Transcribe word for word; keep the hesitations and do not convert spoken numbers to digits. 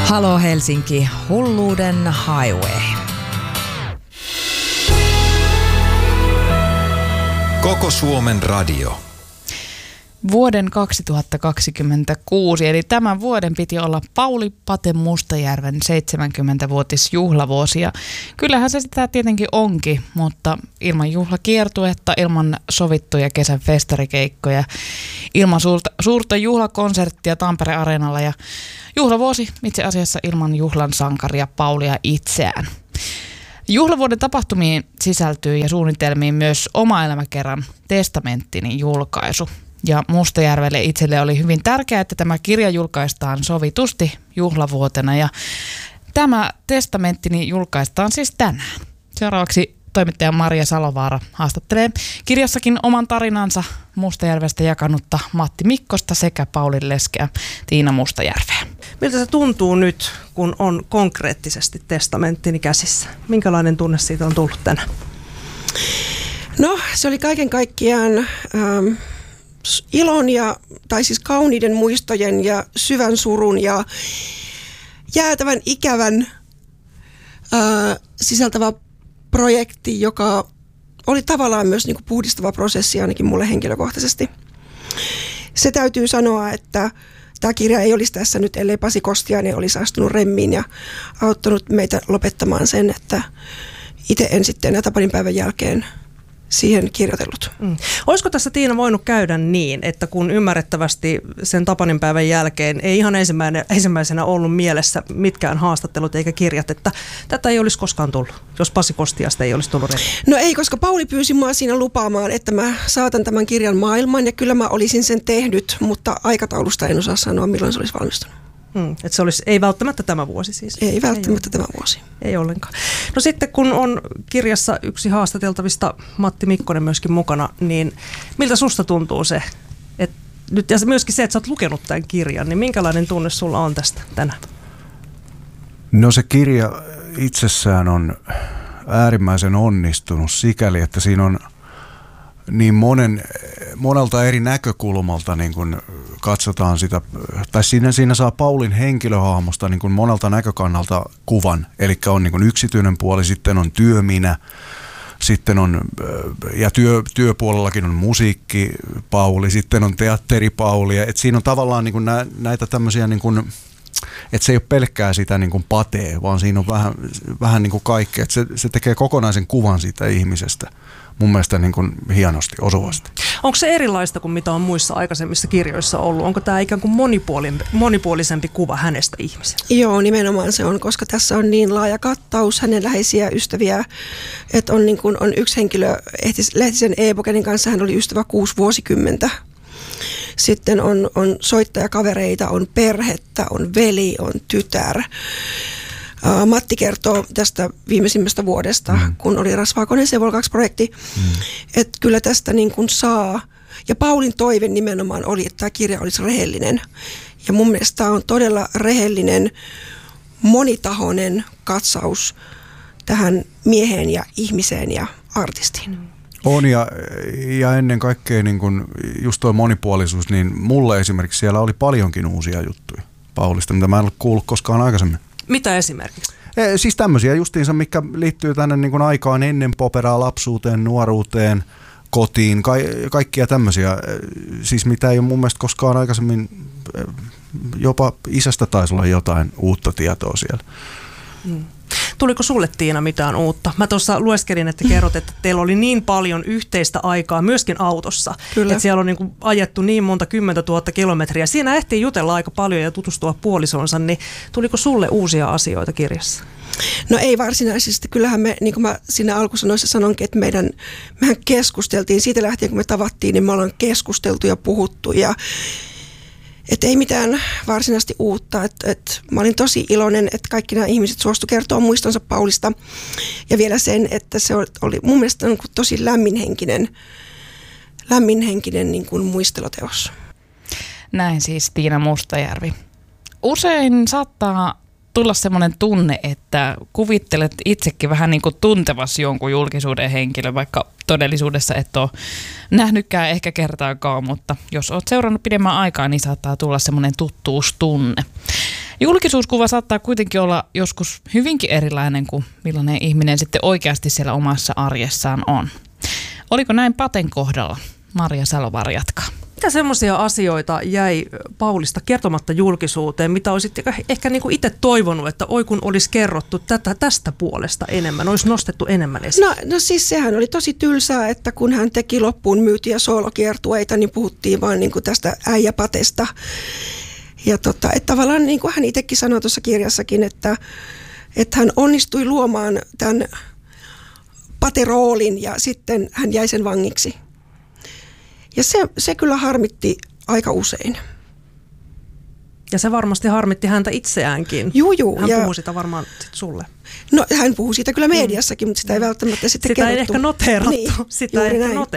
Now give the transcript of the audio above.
Halo Helsinki, hulluuden highway. Koko Suomen radio. Vuoden kaksituhattakaksikymmentäkuusi, eli tämän vuoden piti olla Pauli Pate Mustajärven seitsemänkymmentävuotisjuhlavuosi. Ja kyllähän se sitä tietenkin onkin, mutta ilman juhlakiertuetta, ilman sovittuja kesän festarikeikkoja, ilman suurta, suurta juhlakonserttia Tampere-areenalla ja juhlavuosi itse asiassa ilman juhlan sankaria Paulia itseään. Juhlavuoden tapahtumiin sisältyy ja suunnitelmiin myös Oma elämäkerran testamenttini julkaisu. Ja Mustajärvelle itselle oli hyvin tärkeää, että tämä kirja julkaistaan sovitusti juhlavuotena. Ja tämä testamenttini julkaistaan siis tänään. Seuraavaksi toimittaja Maria Salovaara haastattelee kirjassakin oman tarinansa Mustajärvestä jakanutta Matti Mikkosta sekä Paulin leskeä Tiina Mustajärveä. Miltä se tuntuu nyt, kun on konkreettisesti testamenttini käsissä? Minkälainen tunne siitä on tullut tänään? No, se oli kaiken kaikkiaan ähm, ilon ja, tai siis kauniiden muistojen ja syvän surun ja jäätävän ikävän äh, sisältävä projekti, joka oli tavallaan myös niin kuin puhdistava prosessi ainakin mulle henkilökohtaisesti. Se täytyy sanoa, että tämä kirja ei olisi tässä nyt, ellei Pasi Kostiainen olisi astunut remmiin ja auttanut meitä lopettamaan sen, että itse en sitten enää tapaninpäivän jälkeen siihen kirjoitellut. Mm. Olisiko tässä, Tiina, voinut käydä niin, että kun ymmärrettävästi sen tapaninpäivän jälkeen ei ihan ensimmäisenä ollut mielessä mitkään haastattelut eikä kirjat, että tätä ei olisi koskaan tullut, jos Pasi Kostiasta ei olisi tullut remmiin? No ei, koska Pauli pyysi mua siinä lupaamaan, että mä saatan tämän kirjan maailmaan ja kyllä mä olisin sen tehnyt, mutta aikataulusta en osaa sanoa, milloin se olisi valmistunut. Hmm, että se olisi, ei välttämättä tämä vuosi siis. Ei välttämättä ei tämä vuosi. Ei ollenkaan. No sitten kun on kirjassa yksi haastateltavista, Matti Mikkonen myöskin mukana, niin miltä susta tuntuu se? Et nyt, ja myöskin se, että sä oot lukenut tämän kirjan, niin minkälainen tunne sulla on tästä tänään? No se kirja itsessään on äärimmäisen onnistunut sikäli, että siinä on niin monen, monelta eri näkökulmalta niin kun katsotaan sitä, tai siinä, siinä saa Paulin henkilöhahmosta niin kun monelta näkökannalta kuvan, eli on niin kun yksityinen puoli, sitten on työminä, sitten on, ja työ, työpuolellakin on musiikki Pauli, sitten on teatteri Pauli, että siinä on tavallaan niin kun nä, näitä tämmöisiä, niin kun, että se ei ole pelkkää sitä niin kun patee, vaan siinä on vähän, vähän niin kuin kaikkea, että se, se tekee kokonaisen kuvan siitä ihmisestä. Mun mielestä niin kuin hienosti, osuvasti. Onko se erilaista kuin mitä on muissa aikaisemmissa kirjoissa ollut? Onko tämä ikään kuin monipuolisempi kuva hänestä ihmisenä? Joo, nimenomaan se on, koska tässä on niin laaja kattaus hänen läheisiä ystäviä, että on, niin kuin, on yksi henkilö, Lehtisen Eebokenin kanssa hän oli ystävä kuusi vuosikymmentä. Sitten on, on soittajakavereita, on perhettä, on veli, on tytär. Matti kertoo tästä viimeisimmästä vuodesta, mm. kun oli Rasvaakonen Sevol kaksi-projekti, mm. että kyllä tästä niin kuin saa. Ja Paulin toive nimenomaan oli, että tämä kirja olisi rehellinen. Ja mun mielestä tämä on todella rehellinen, monitahoinen katsaus tähän mieheen ja ihmiseen ja artistiin. Mm. On ja, ja ennen kaikkea niin kun just tuo monipuolisuus, niin mulle esimerkiksi siellä oli paljonkin uusia juttuja Paulista, mitä mä en ole kuullut koskaan aikaisemmin. Mitä esimerkiksi? E, siis tämmöisiä justiinsa, mikä liittyy tänne niin kuin aikaan ennen poperaa, lapsuuteen, nuoruuteen, kotiin, ka- kaikkia tämmöisiä. Siis mitä ei ole mun mielestä koskaan aikaisemmin, jopa isästä taisi olla jotain uutta tietoa siellä. Hmm. Tuliko sulle, Tiina, mitään uutta? Mä tuossa lueskelin, että kerrot, että teillä oli niin paljon yhteistä aikaa myöskin autossa. Kyllä. Että siellä on niin kuin ajettu niin monta kymmentä tuhatta kilometriä. Siinä ehtii jutella aika paljon ja tutustua puolisonsa, niin tuliko sulle uusia asioita kirjassa? No ei varsinaisesti. Kyllähän me, niin kuin mä siinä alkusanoissa sanonkin, että meidän, mehän keskusteltiin siitä lähtien, kun me tavattiin, niin me ollaan keskusteltu ja puhuttu ja että ei mitään varsinaisesti uutta. Et, et mä olin tosi iloinen, että kaikki nämä ihmiset suostu kertoa muistonsa Paulista. Ja vielä sen, että se oli mun mielestä tosi lämminhenkinen, lämminhenkinen niin kuin muisteloteos. Näin siis Tiina Mustajärvi. Usein saattaa tulla semmoinen tunne, että kuvittelet itsekin vähän niin kuin tuntevasi jonkun julkisuuden henkilön, vaikka todellisuudessa et ole nähnytkään ehkä kertaakaan, mutta jos olet seurannut pidemmän aikaa, niin saattaa tulla semmoinen tuttuustunne. Julkisuuskuva saattaa kuitenkin olla joskus hyvinkin erilainen kuin millainen ihminen sitten oikeasti siellä omassa arjessaan on. Oliko näin Paten kohdalla? Maria Salovaara jatkaa. Mitä semmoisia asioita jäi Paulista kertomatta julkisuuteen, mitä olisit ehkä niin kuin itse toivonut, että oi kun olisi kerrottu tätä, tästä puolesta enemmän, olisi nostettu enemmän esiin? No, no siis sehän oli tosi tylsää, että kun hän teki loppuun myytiä soolokiertueita, niin puhuttiin vaan niin kuin tästä äijäpatesta. Ja tota, että tavallaan niin kuin hän itsekin sanoi tuossa kirjassakin, että, että hän onnistui luomaan tämän pateroolin ja sitten hän jäi sen vangiksi. Ja se, se kyllä harmitti aika usein. Ja se varmasti harmitti häntä itseäänkin. Juu, juu, hän ja puhui sitä varmaan sit sulle. No hän puhui siitä kyllä mediassakin, mutta sitä ei välttämättä sitten sitä kerrottu. Sitä ei ehkä noteerattu. Niin, sitä ei ehkä noteerattu.